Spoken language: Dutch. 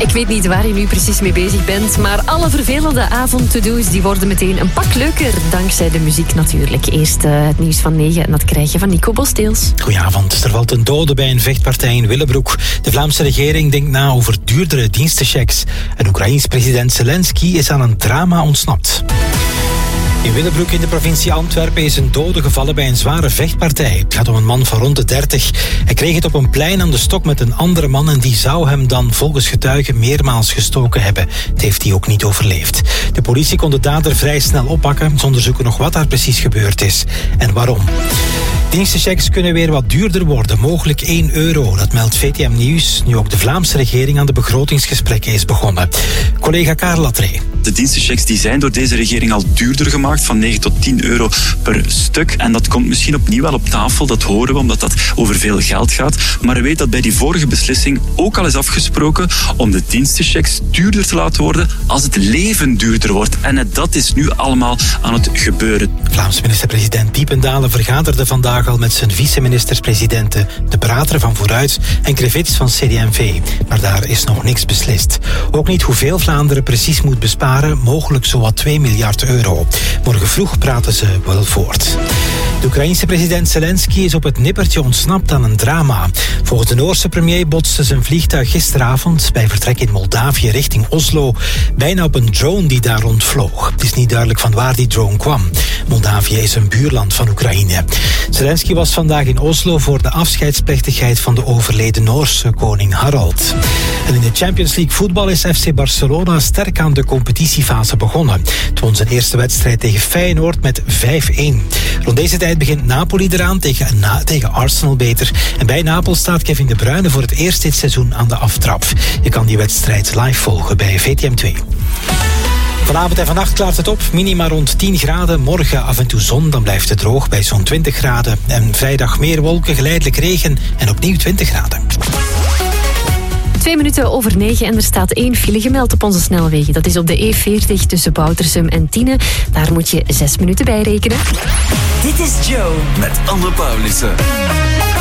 Ik weet niet waar je nu precies mee bezig bent, maar alle vervelende avond-to-do's die worden meteen een pak leuker, dankzij de muziek natuurlijk. Eerst het nieuws van 9 en dat krijg je van Nico Bosteels. Goedenavond. Er valt een dode bij een vechtpartij in Willebroek. De Vlaamse regering denkt na over duurdere dienstenchecks. En Oekraïens president Zelensky is aan een drama ontsnapt. In Willebroek in de provincie Antwerpen is een dode gevallen bij een zware vechtpartij. Het gaat om een man van rond de 30. Hij kreeg het op een plein aan de stok met een andere man en die zou hem dan volgens getuigen meermaals gestoken hebben. Het heeft hij ook niet overleefd. De politie kon de dader vrij snel oppakken. Ze onderzoeken nog wat daar precies gebeurd is en waarom. Dienstenchecks kunnen weer wat duurder worden, mogelijk €1. Dat meldt VTM Nieuws, nu ook de Vlaamse regering aan de begrotingsgesprekken is begonnen. Collega Karel Latree. De dienstenchecks die zijn door deze regering al duurder gemaakt, van 9 tot €10 per stuk. En dat komt misschien opnieuw wel op tafel, dat horen we, omdat dat over veel geld gaat. Maar u weet dat bij die vorige beslissing ook al is afgesproken om de dienstenchecks duurder te laten worden als het leven duurder wordt. En dat is nu allemaal aan het gebeuren. Vlaams minister-president Diependalen vergaderde vandaag al met zijn vice-ministers-presidenten, de Brater van Vooruit en Krevits van CD&V. Maar daar is nog niks beslist. Ook niet hoeveel Vlaanderen precies moet besparen, mogelijk zowat €2 miljard. Morgen vroeg praten ze wel voort. De Oekraïense president Zelensky is op het nippertje ontsnapt aan een drama. Volgens de Noorse premier botste zijn vliegtuig gisteravond bij vertrek in Moldavië richting Oslo bijna op een drone die daar rondvloog. Het is niet duidelijk van waar die drone kwam. Moldavië is een buurland van Oekraïne. Zelensky was vandaag in Oslo voor de afscheidsplechtigheid van de overleden Noorse koning Harald. En in de Champions League voetbal is FC Barcelona sterk aan de competitiefase begonnen. Het won zijn eerste wedstrijd tegen Feyenoord met 5-1. Rond deze tijd begint Napoli eraan tegen Arsenal beter. En bij Napels staat Kevin De Bruyne voor het eerst dit seizoen aan de aftrap. Je kan die wedstrijd live volgen bij VTM2. Vanavond en vannacht klaart het op, minima rond 10 graden. Morgen af en toe zon, dan blijft het droog bij zo'n 20 graden. En vrijdag meer wolken, geleidelijk regen en opnieuw 20 graden. 2 minuten over 9 en er staat 1 file gemeld op onze snelwegen. Dat is op de E40 tussen Boutersum en Tiene. Daar moet je 6 minuten bij rekenen. Dit is Joe met Anne Paulissen.